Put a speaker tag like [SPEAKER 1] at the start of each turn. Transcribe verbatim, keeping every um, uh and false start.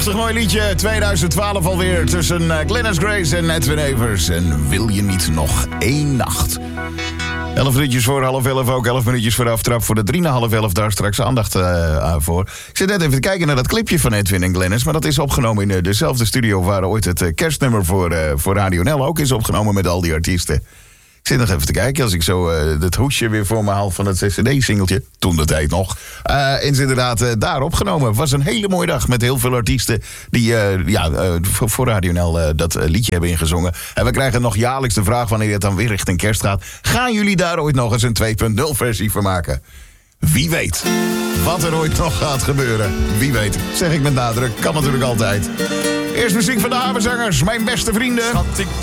[SPEAKER 1] Prachtig mooi liedje, twintig twaalf alweer, tussen uh, Glennis Grace en Edwin Evers. En wil je niet nog één nacht? Elf minuutjes voor half elf, ook elf minuutjes voor de aftrap voor de drie na half elf. Daar straks aandacht uh, voor. Ik zit net even te kijken naar dat clipje van Edwin en Glennis. Maar dat is opgenomen in uh, dezelfde studio waar ooit het uh, kerstnummer voor, uh, voor Radio Nel ook is opgenomen met al die artiesten. Ik zit nog even te kijken, als ik zo uh, het hoesje weer voor me haal van het C D-singeltje, toen de tijd nog, uh, is inderdaad uh, daar opgenomen. Het was een hele mooie dag met heel veel artiesten die uh, ja, uh, voor, voor Radio Nel uh, dat uh, liedje hebben ingezongen. En we krijgen nog jaarlijks de vraag wanneer het dan weer richting kerst gaat. Gaan jullie daar ooit nog eens een twee punt nul versie van maken? Wie weet wat er ooit nog gaat gebeuren. Wie weet, zeg ik met nadruk, kan natuurlijk altijd. Eerst muziek van de Havenzangers, mijn beste vrienden.
[SPEAKER 2] Schat, ik